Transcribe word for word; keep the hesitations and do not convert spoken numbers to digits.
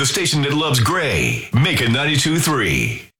the station that loves Gray. Make it ninety-two point three.